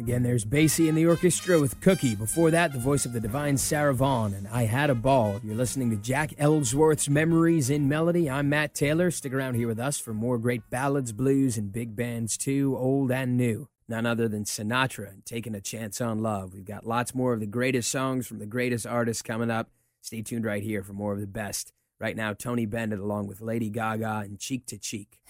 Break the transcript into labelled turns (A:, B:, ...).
A: Again, there's Basie in the orchestra with Cookie. Before that, the voice of the divine Sarah Vaughan and I Had a Ball. You're listening to Jack Ellsworth's Memories in Melody. I'm Matt Taylor. Stick around here with us for more great ballads, blues, and big bands too, old and new. None other than Sinatra and Taking a Chance on Love. We've got lots more of the greatest songs from the greatest artists coming up. Stay tuned right here for more of the best. Right now, Tony Bennett along with Lady Gaga and Cheek to Cheek.